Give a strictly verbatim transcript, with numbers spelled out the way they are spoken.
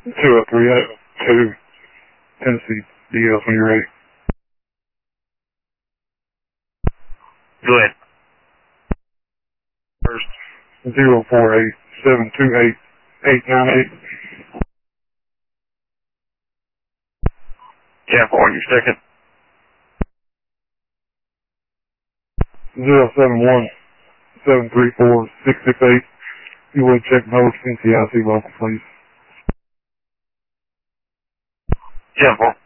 two oh three oh two, Tennessee D L when you're ready. Go ahead. First, zero four eight seven two eight eight nine eight. ten four, your second. zero seven one seven three four six six eight. You would check mode N C I C local, please. ten four.